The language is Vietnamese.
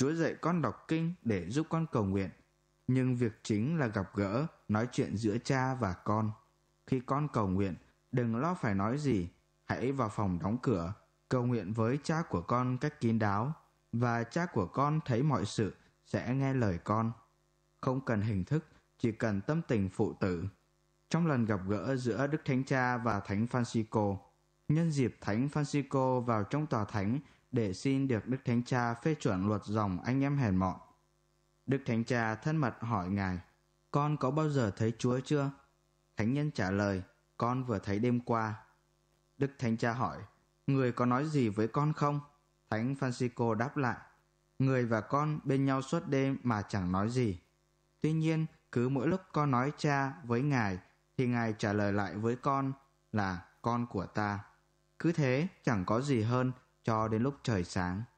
Chúa dạy con đọc kinh để giúp con cầu nguyện, nhưng việc chính là gặp gỡ, nói chuyện giữa cha và con. Khi con cầu nguyện, đừng lo phải nói gì, hãy vào phòng đóng cửa, cầu nguyện với cha của con cách kín đáo, và cha của con thấy mọi sự sẽ nghe lời con. Không cần hình thức, chỉ cần tâm tình phụ tử. Trong lần gặp gỡ giữa Đức Thánh Cha và Thánh Francisco, nhân dịp Thánh Francisco vào trong tòa thánh để xin được Đức Thánh Cha phê chuẩn luật dòng anh em hèn mọn, Đức Thánh Cha thân mật hỏi Ngài: "Con có bao giờ thấy Chúa chưa?" Thánh nhân trả lời: "Con vừa thấy đêm qua." Đức Thánh Cha hỏi: "Người có nói gì với con không?" Thánh Francisco đáp lại: "Người và con bên nhau suốt đêm mà chẳng nói gì. Tuy nhiên, cứ mỗi lúc con nói cha với Ngài, thì Ngài trả lời lại với con là con của ta. Cứ thế, chẳng có gì hơn cho đến lúc trời sáng."